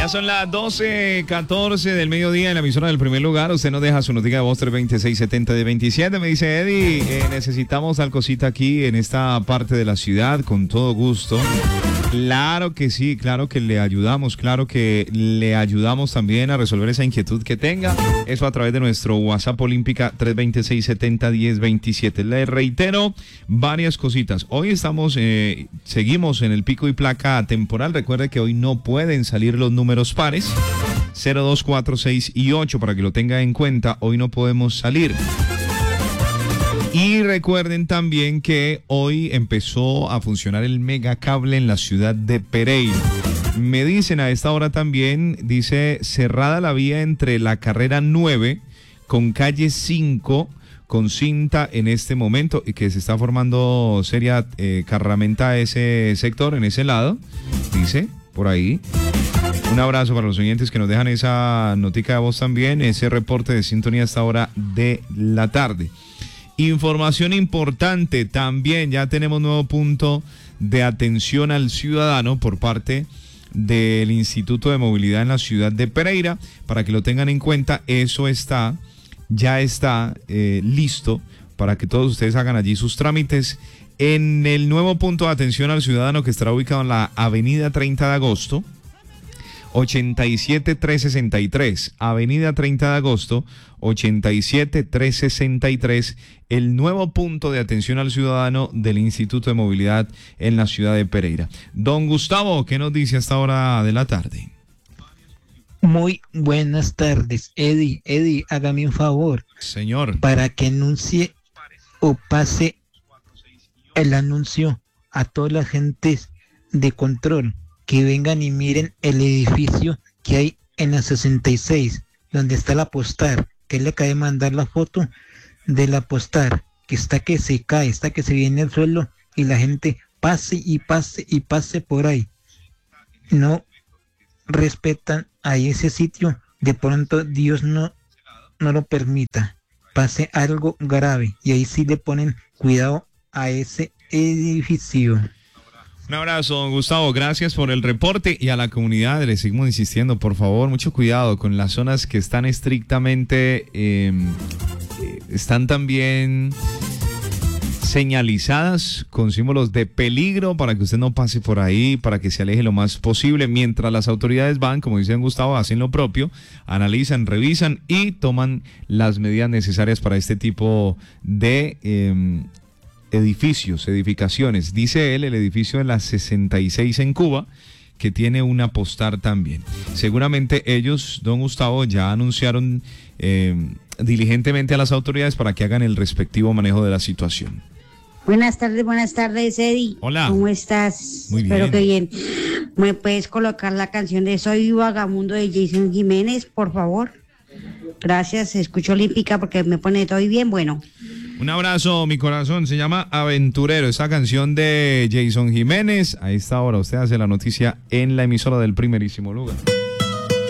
Ya son las 12:14 del mediodía en la emisora del primer lugar. Usted nos deja su noticia de voz 326-70-27. Me dice Eddie, necesitamos tal cosita aquí en esta parte de la ciudad, con todo gusto. Claro que sí, claro que le ayudamos, claro que le ayudamos también a resolver esa inquietud que tenga. Eso a través de nuestro WhatsApp Olímpica 326-70-1027. Le reitero varias cositas. Hoy seguimos en el pico y placa temporal. Recuerde que hoy no pueden salir los números pares 0, 2, 4, 6 y 8 para que lo tenga en cuenta. Hoy no podemos salir. Y recuerden también que hoy empezó a funcionar el megacable en la ciudad de Pereira. Me dicen a esta hora también, dice, cerrada la vía entre la carrera 9 con calle 5 con cinta en este momento y que se está formando seria carramenta ese sector, en ese lado, dice, por ahí. Un abrazo para los oyentes que nos dejan esa notica de voz también, ese reporte de sintonía a esta hora de la tarde. Información importante también, ya tenemos nuevo punto de atención al ciudadano por parte del Instituto de Movilidad en la ciudad de Pereira, para que lo tengan en cuenta. Eso ya está listo para que todos ustedes hagan allí sus trámites en el nuevo punto de atención al ciudadano que estará ubicado en la avenida 30 de agosto 87363, avenida 30 de agosto 87363, el nuevo punto de atención al ciudadano del Instituto de Movilidad en la ciudad de Pereira. Don Gustavo, ¿qué nos dice a esta hora de la tarde? Muy buenas tardes, Eddie, hágame un favor. Señor. Para que anuncie o pase el anuncio a todas las gentes de control, que vengan y miren el edificio que hay en la 66, donde está la postar, que le acaba de mandar la foto de la postar, que está que se cae, está que se viene al suelo y la gente pase y pase y pase por ahí. No respetan a ese sitio, de pronto Dios no lo permita, pase algo grave y ahí sí le ponen cuidado a ese edificio. Un abrazo, don Gustavo, gracias por el reporte, y a la comunidad le seguimos insistiendo, por favor, mucho cuidado con las zonas que están estrictamente, están también señalizadas con símbolos de peligro para que usted no pase por ahí, para que se aleje lo más posible, mientras las autoridades van, como dice don Gustavo, hacen lo propio, analizan, revisan y toman las medidas necesarias para este tipo de edificaciones. Dice él, el edificio de la 66 en Cuba, que tiene una postar también. Seguramente ellos, don Gustavo, ya anunciaron diligentemente a las autoridades para que hagan el respectivo manejo de la situación. Buenas tardes, Eddie. Hola. ¿Cómo estás? Muy bien. Espero que bien. ¿Me puedes colocar la canción de Soy Vagamundo de Jason Jiménez, por favor? Gracias, escucho Olímpica porque me pone todo bien bueno. Un abrazo, mi corazón. Se llama Aventurero, esa canción de Jason Jiménez. A esta hora usted hace la noticia en la emisora del primerísimo lugar.